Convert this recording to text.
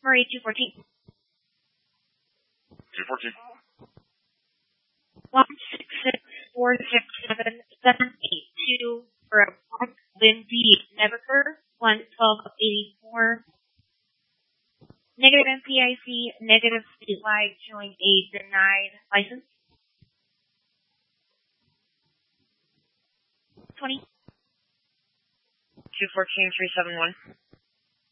Murray 214. 214. 166467782 for a Mark Lindsay Neverker 11284. Negative NPIC, negative statewide, showing a denied license. 20. 214371.